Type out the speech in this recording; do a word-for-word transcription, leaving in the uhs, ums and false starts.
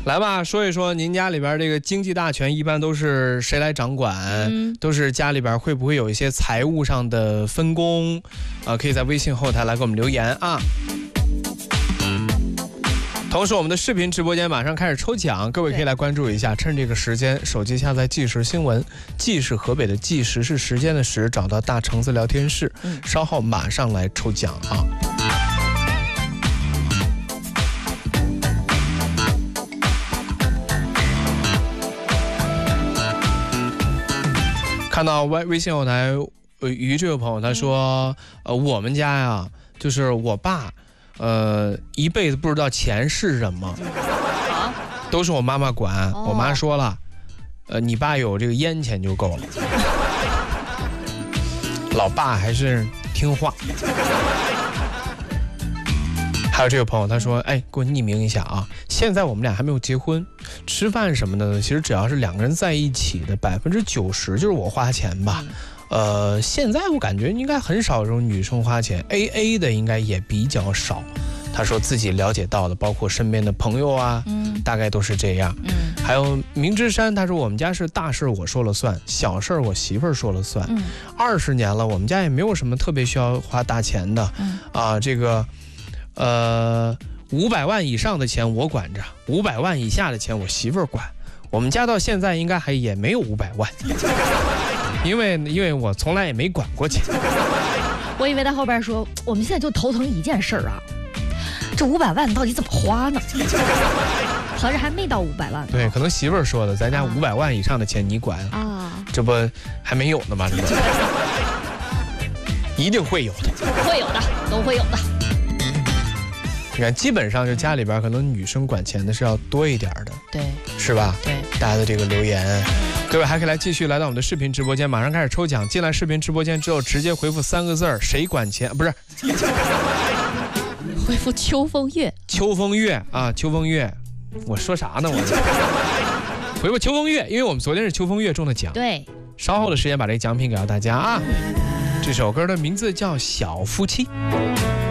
来吧，说一说您家里边这个经济大权一般都是谁来掌管？嗯、都是家里边会不会有一些财务上的分工？啊、呃，可以在微信后台来给我们留言啊。同时，我们的视频直播间马上开始抽奖，各位可以来关注一下。趁这个时间，手机下载即时新闻，即是河北的即，时是时间的时，找到大橙子聊天室，嗯、稍后马上来抽奖啊。看到微微信后台，呃，于这位朋友他说，呃，我们家呀，就是我爸。呃，一辈子不知道钱是什么，都是我妈妈管。我妈说了，呃，你爸有这个烟钱就够了。老爸还是听话。还有这个朋友他说，哎，给我匿名一下啊！现在我们俩还没有结婚，吃饭什么的，其实只要是两个人在一起的，百分之九十就是我花钱吧。呃，现在我感觉应该很少这种女生花钱 A A 的，应该也比较少。他说自己了解到的，包括身边的朋友啊，嗯、大概都是这样。嗯、还有明之山，他说我们家是大事我说了算，小事我媳妇儿说了算。二十、嗯、年了，我们家也没有什么特别需要花大钱的。嗯、啊，这个，呃，五百万以上的钱我管着，五百万以下的钱我媳妇儿管。我们家到现在应该还也没有五百万。因为因为我从来也没管过钱。 我以为他后边说，我们现在就头疼一件事啊，这五百万到底怎么花呢？合着还没到五百万。 对，可能媳妇儿说的，咱家五百万以上的钱你管啊，这不还没有呢吗？这不一定会有的， 会有的，都会有的。 你看，基本上就家里边可能女生管钱的是要多一点的， 对， 是吧？ 对， 大家的这个留言。各位还可以来继续来到我们的视频直播间，马上开始抽奖。进来视频直播间之后，直接回复三个字儿，谁管钱？不是， 回复秋风月。 秋风月啊，秋风月，我说啥呢？我回复秋风月，因为我们昨天是秋风月中的奖。 对， 稍后的时间把这个奖品给到大家啊。这首歌的名字叫《小夫妻》。